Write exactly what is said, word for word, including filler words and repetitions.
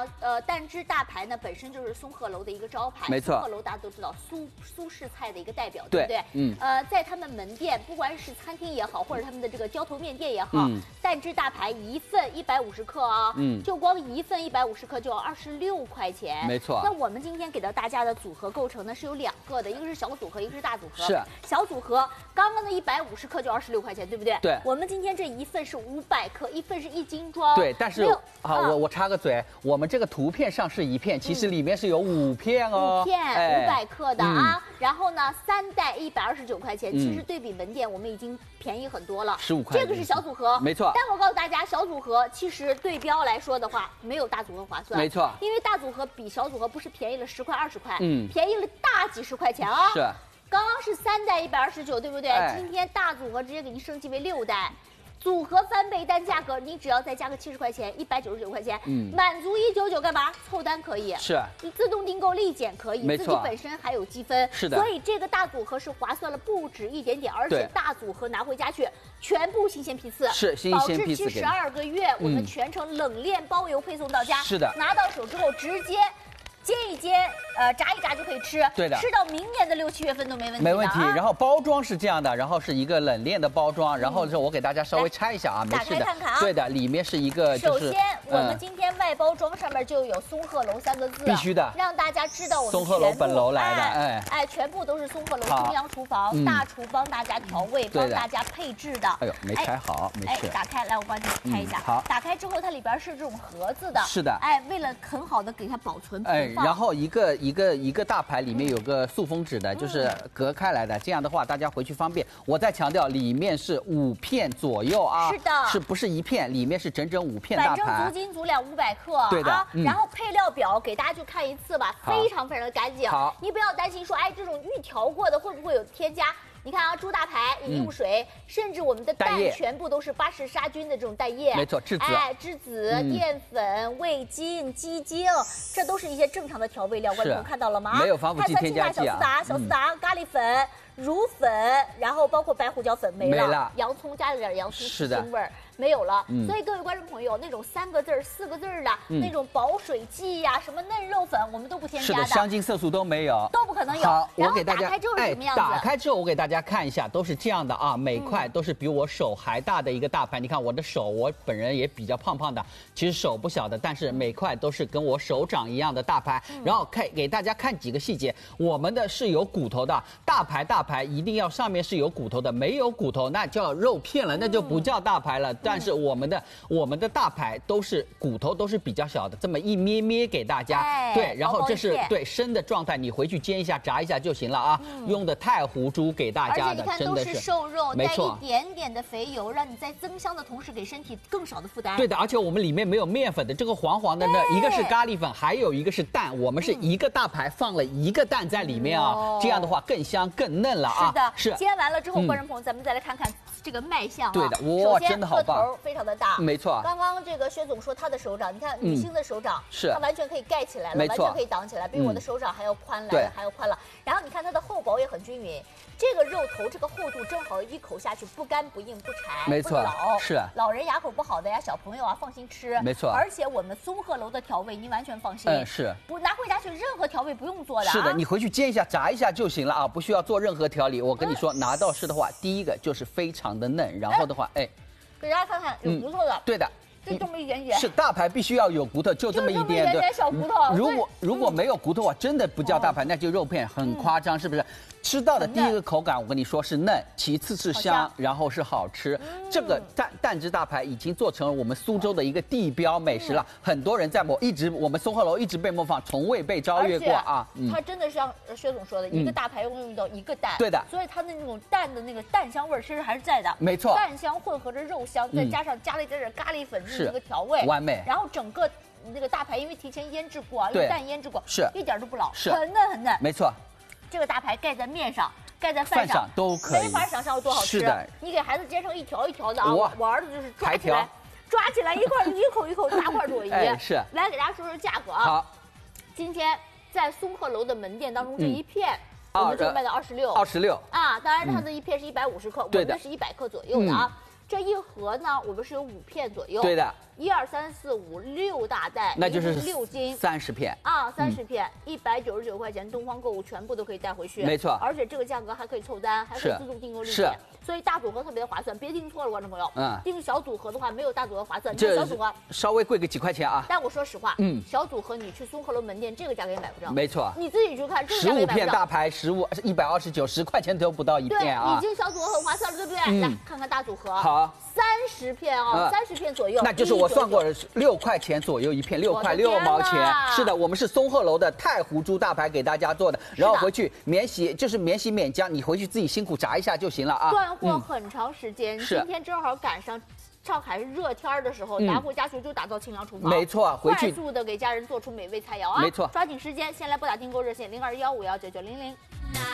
呢，呃，蛋汁大排呢本身就是松鹤楼的一个招牌， 没错。 松鹤楼大家都知道苏苏式菜的一个代表， 对不对？ 嗯。 呃，在他们门店，不管是餐厅也好，或者他们的这个浇头面店也好， 嗯、 蛋汁大排一份一百五十克啊，嗯，就光一份一百五十克就要二十六块钱， 没错。 那我们今天给到大家的组合构成呢是有两个的，一个是小组合，一个是大组合。 是。 小组合刚刚的一百五十克就二十六块钱，对不对？ 对。 我们今天这一份是五百克，一份是一斤装。 对，但是啊，我我插个嘴，我们这个图片上是一片，其实里面是有五片哦。 五片五百克的啊， 嗯、 然后呢，三袋一百二十九块钱，其实对比门店我们已经便宜很多了， 十五块。 这个是小组合， 没错。 但我告诉大家，小组合其实对标来说的话，没有大组合划算。 没错。 因为大组合比小组合不是便宜了十块二十块， 嗯， 便宜了大几十块钱啊。 是。 刚刚是三袋一百二十九，对不对？ 哎、 今天大组合直接给您升级为六袋。组合翻倍单价格，你只要再加个七十块钱，一百九十九块钱，嗯，满足一九九干嘛？凑单可以， 是， 你自动订购立减可以， 没错， 自己本身还有积分， 是的， 所以这个大组合是划算了不止一点点，而且大组合拿回家去，全部新鲜批次， 是新鲜批次， 保质期十二个月，我们全程冷链包邮配送到家， 是的， 拿到手之后直接。煎一煎，呃，炸一炸就可以吃。 对的， 吃到明年的六七月份都没问题。 没问题。然后包装是这样的，然后是一个冷链的包装，然后是我给大家稍微拆一下啊，没事的。 打开看看啊。 对的，里面是一个。 首先，我们今天外包装上面就有松鹤楼三个字， 必须的， 让大家知道我们松鹤楼本楼来的， 哎哎，全部都是松鹤楼中央厨房大厨帮大家调味，帮大家配置的。 哎呦，没拆好，没事。 哎，打开来，我帮你开一下。 好。 打开之后，它里边是这种盒子的。 是的。 哎，为了很好的给它保存存哎，然后一个。一个一个大排里面有个塑封纸的， 嗯、 就是隔开来的，这样的话大家回去方便。我再强调，里面是五片左右啊， 是的， 是不是一片？里面是整整五片大排， 反正足斤足两五百克， 对的。 啊嗯、 然后配料表给大家去看一次吧，非常非常的干净。 好， 你不要担心说，哎，这种预调过的会不会有添加？你看啊，猪大排饮用水，嗯、甚至我们的蛋全部都是巴氏杀菌的这种蛋液， 没错，栀子， 哎，栀子、嗯、淀粉、味精、鸡精，这都是一些正常的调味料。观众看到了吗？ 没有防腐剂添加剂啊。 小苏打、小苏打、嗯、咖喱粉、乳粉，然后包括白胡椒粉没了， 没了洋葱加了点洋葱是的腥味儿。没有了， 嗯、 所以各位观众朋友，那种三个字儿、四个字儿的、嗯、那种保水剂呀、啊，什么嫩肉粉，我们都不添加的， 是的，香精色素都没有， 都不可能有。 好，我给大家， 打开之后是什么样子？ 哎、打开之后我给大家看一下，都是这样的啊，每块都是比我手还大的一个大盘。嗯、你看我的手，我本人也比较胖胖的，其实手不小的，但是每块都是跟我手掌一样的大盘。嗯、然后看给大家看几个细节，我们的是有骨头的，大排大排一定要上面是有骨头的，没有骨头那叫肉片了，那就不叫大排了。嗯、但是我们的。我们的大排都是骨头都是比较小的，这么一捏捏给大家， 哎、 对，然后这是对生的状态，你回去煎一下、炸一下就行了啊。嗯、用的太湖猪给大家的， 而且你看真的是都是瘦肉， 没错， 带一点点的肥油，让你在增香的同时给身体更少的负担。 对的，而且我们里面没有面粉的，这个黄黄的呢，一个是咖喱粉，还有一个是蛋，我们是一个大排放了一个蛋在里面啊，嗯、这样的话更香更嫩了啊。 是的， 是。 煎完了之后，观众朋友，咱们再来看看这个卖相啊。 对的，哇，真的好棒， 个头非常的大。 没错， 刚刚这个薛总说他的手掌，你看女性的手掌， 是它完全可以盖起来了， 没错， 完全可以挡起来，比我的手掌还要宽来了， 还要宽了。然后你看它的厚薄也很均匀，这个肉头这个厚度正好，一口下去不干不硬不柴， 没错， 老是老人牙口不好的呀，小朋友啊放心吃， 没错。 而且我们松鹤楼的调味您完全放心， 嗯，是不拿回家去任何调味不用做的， 是的，你回去煎一下炸一下就行了啊，不需要做任何调理。我跟你说，拿到吃的话，第一个就是非常的嫩，然后的话，哎。 给大家看看有骨头的、 嗯，对的， 就这么一点点。 是大排必须要有骨头，就这么一点点点小骨头。 如果如果没有骨头啊，真的不叫大排，那就肉片，很夸张，是不是？吃到的第一个口感，我跟你说是嫩，其次是香，然后是好吃。这个蛋蛋汁大排已经做成了我们苏州的一个地标美食了，很多人在模一直我们松鹤楼一直被模仿，从未被超越过啊。 它真的是像薛总说的，一个大排用用到一个蛋， 对的， 所以它的那种蛋的那个蛋香味其实还是在的， 没错， 蛋香混合着肉香，再加上加了一点点咖喱粉进行一个调味， 完美。 然后整个那个大排因为提前腌制过啊，用蛋腌制过， 是一点都不老， 是很嫩很嫩， 没错。 这个大排盖在面上。盖在饭 上, 上都可以， 没法想象有多好吃。 是的， 你给孩子煎成一条一条的啊，我我儿子就是抓起来，抓起来一块一口一口大块朵颐。 哎，是。 来给大家说说价格啊。 好， 今天在松鹤楼的门店当中，这一片、嗯、我们就卖到二十六， 二十六啊。当然它的一片是一百五十克， 嗯、 我们是一百克左右的啊。嗯、这一盒呢，我们是有五片左右。 对的。 一二三四五六大袋， 那就是六斤， 三十片啊，三十片，一百九十九块钱，东方购物全部都可以带回去， 没错。 而且这个价格还可以凑单，还可以自动订购立是。 减，所以大组合特别的划算，别订错了，观众朋友。嗯，订小组合的话没有大组合划算，这小组合稍微贵个几块钱啊。 但我说实话，嗯，小组合你去松鹤楼门店这个价格也买不着， 没错。 你自己去看，这个价格十五片大牌，十五一百二十九，十块钱都不到一片啊。 对，已经小组合很划算了，对不对？嗯、来看看大组合， 好， 三十片哦，三十、嗯、片左右， 那就是我算过了，六块钱左右一片，六块六毛钱。是的，我们是松鹤楼的太湖猪大牌给大家做的，然后回去免洗，就是免洗免浆，你回去自己辛苦炸一下就行了啊。 断货很长时间， 是、 嗯、今天正好赶上。上海热天的时候，达户家族就打造清凉厨房， 没错，回去快速的给家人做出美味菜肴啊！ 没错， 抓紧时间，先来拨打订购热线零二幺五幺九九零零。